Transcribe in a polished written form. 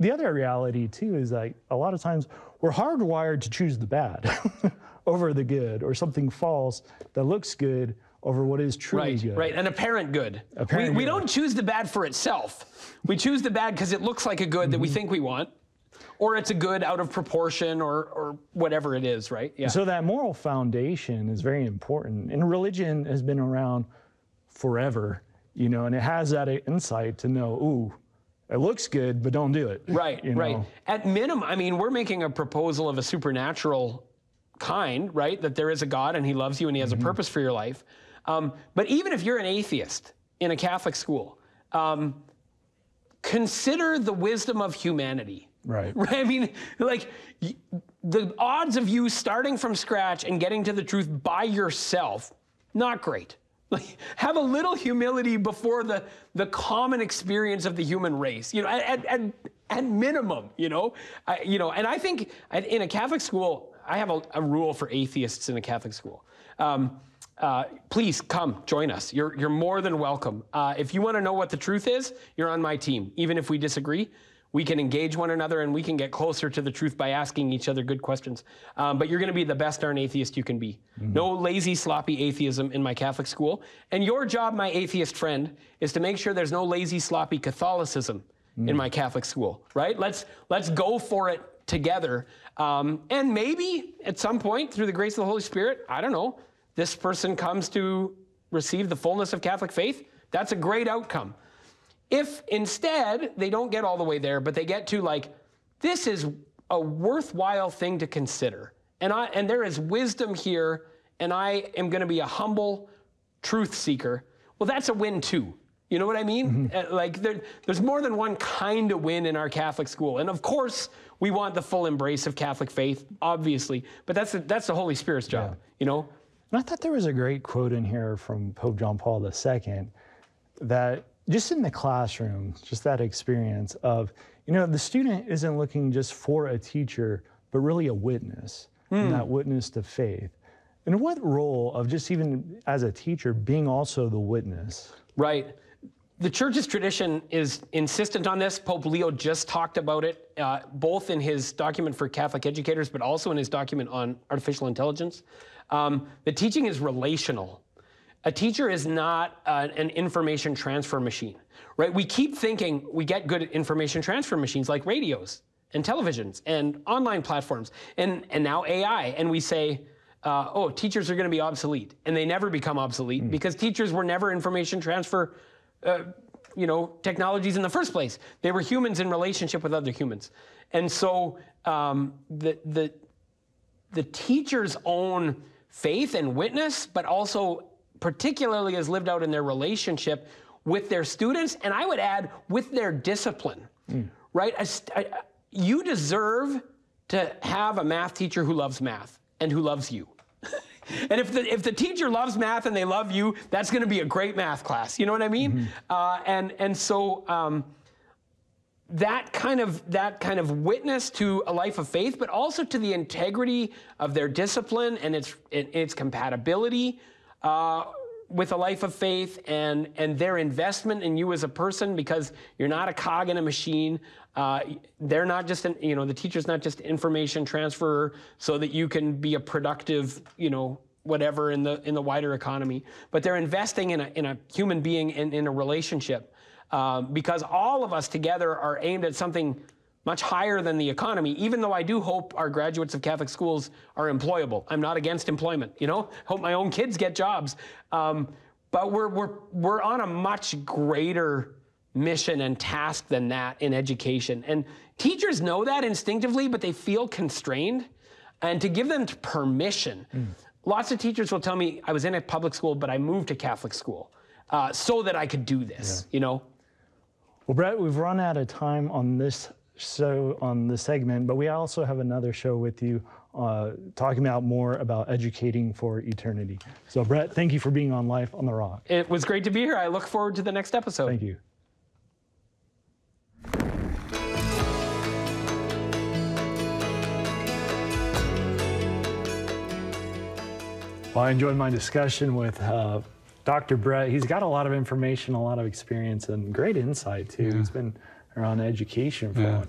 the other reality too is like a lot of times we're hardwired to choose the bad over the good, or something false that looks good over what is truly good. Right, an apparent good. Apparent We good. don't choose the bad for itself. We choose the bad because it looks like a good that we think we want, or it's a good out of proportion, or whatever it is, right? Yeah. So that moral foundation is very important. And religion has been around forever, you know, and it has that insight to know, ooh, it looks good, but don't do it. Right, you right. know? At minimum, I mean, we're making a proposal of a supernatural kind, right? That there is a God and he loves you and he has a purpose for your life. But even if you're an atheist in a Catholic school, consider the wisdom of humanity. Right. Right? I mean, like, the odds of you starting from scratch and getting to the truth by yourself, not great. Like, have a little humility before the common experience of the human race, you know, at minimum, you know. And I think in a Catholic school, I have a rule for atheists in a Catholic school. Please come join us. You're more than welcome. If you want to know what the truth is, you're on my team. Even if we disagree, we can engage one another and we can get closer to the truth by asking each other good questions. But you're going to be the best darn atheist you can be. No lazy, sloppy atheism in my Catholic school. And your job, my atheist friend, is to make sure there's no lazy, sloppy Catholicism in my Catholic school, right? Let's go for it together. And maybe at some point, through the grace of the Holy Spirit, I don't know, this person comes to receive the fullness of Catholic faith. That's a great outcome. If instead they don't get all the way there, but they get to like, this is a worthwhile thing to consider, and there is wisdom here, and I am going to be a humble truth seeker, well, that's a win too. You know what I mean? Like there's more than one kind of win in our Catholic school, and of course we want the full embrace of Catholic faith, obviously, but that's the Holy Spirit's job, you know. And I thought there was a great quote in here from Pope John Paul II that just in the classroom, just that experience of, you know, the student isn't looking just for a teacher, but really a witness, and that witness to faith. And what role of just even as a teacher being also the witness? Right. The Church's tradition is insistent on this. Pope Leo just talked about it, both in his document for Catholic educators, but also in his document on artificial intelligence. The teaching is relational. A teacher is not an information transfer machine, right? We keep thinking we get good information transfer machines like radios and televisions and online platforms and now AI. And we say, oh, teachers are going to be obsolete. And they never become obsolete because teachers were never information transfer technologies in the first place. They were humans in relationship with other humans. And so the teacher's own faith and witness, but also particularly as lived out in their relationship with their students, and I would add with their discipline, right? You deserve to have a math teacher who loves math and who loves you. And if the teacher loves math and they love you, that's going to be a great math class. You know what I mean? So that kind of witness to a life of faith, but also to the integrity of their discipline and its compatibility with a life of faith and their investment in you as a person, because you're not a cog in a machine. They're not just the teacher's not just information transfer so that you can be a productive, whatever in the wider economy, but they're investing in a human being in a relationship, because all of us together are aimed at something much higher than the economy, even though I do hope our graduates of Catholic schools are employable. I'm not against employment, hope my own kids get jobs. But we're on a much greater mission and task than that in education. And teachers know that instinctively, but they feel constrained. And to give them permission, lots of teachers will tell me, I was in a public school, but I moved to Catholic school so that I could do this, Well, Brett, we've run out of time on this segment, but we also have another show with you talking about more about educating for eternity. So Brett, thank you for being on Life on the Rock. It was great to be here. I look forward to the next episode. Thank you. Well, I enjoyed my discussion with Dr. Brett. He's got a lot of information, a lot of experience, and great insight too. He's been around education for a long time.